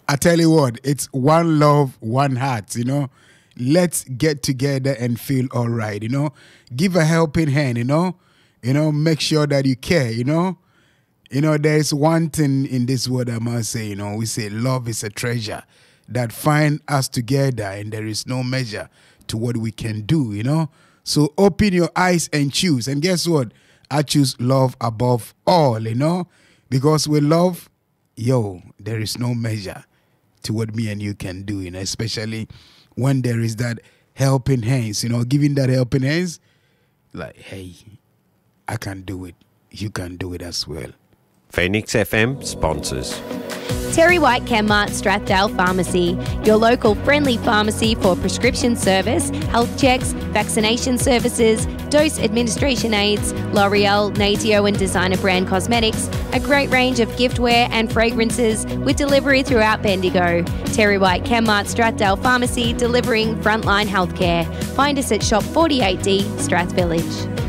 I tell you what, it's one love, one heart, Let's get together and feel all right, Give a helping hand, Make sure that you care, There's one thing in this world I must say, We say love is a treasure that find us together, and there is no measure to what we can do, So open your eyes and choose. And guess what? I choose love above all, Because with love, there is no measure to what me and you can do, especially when there is that helping hands, giving that helping hands, like, hey, I can do it. You can do it as well. Phoenix FM sponsors. Terry White Chemmart Strathdale Pharmacy, your local friendly pharmacy for prescription service, health checks, vaccination services, dose administration aids, L'Oreal, Natio and designer brand cosmetics, a great range of giftware and fragrances with delivery throughout Bendigo. Terry White Chemmart Strathdale Pharmacy, delivering frontline healthcare. Find us at Shop 48D, Strath Village.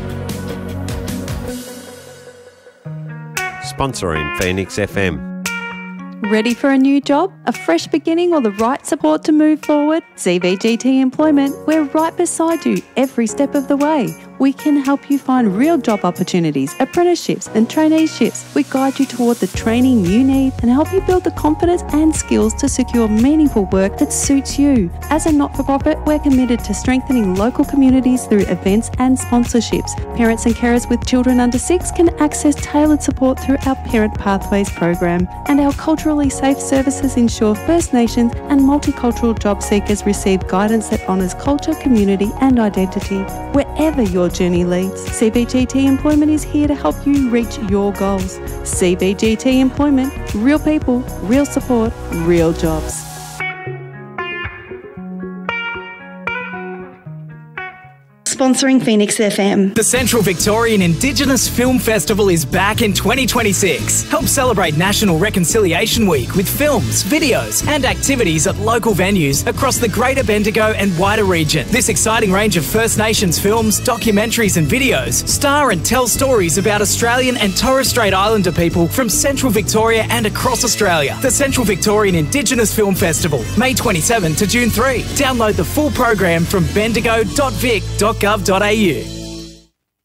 Sponsoring Phoenix FM. Ready for a new job, a fresh beginning or the right support to move forward? CBGT Employment, we're right beside you every step of the way. We can help you find real job opportunities, apprenticeships and traineeships. We guide you toward the training you need and help you build the confidence and skills to secure meaningful work that suits you. As a not-for-profit, we're committed to strengthening local communities through events and sponsorships. Parents and carers with children under 6 can access tailored support through our Parent Pathways program. And our culturally safe services ensure First Nations and multicultural job seekers receive guidance that honours culture, community and identity. Wherever your journey leads, CBGT Employment is here to help you reach your goals. CBGT Employment, real people, real support, real jobs. Sponsoring Phoenix FM. The Central Victorian Indigenous Film Festival is back in 2026. Help celebrate National Reconciliation Week with films, videos and activities at local venues across the Greater Bendigo and wider region. This exciting range of First Nations films, documentaries and videos star and tell stories about Australian and Torres Strait Islander people from Central Victoria and across Australia. The Central Victorian Indigenous Film Festival, May 27 to June 3. Download the full program from bendigo.vic.gov.au.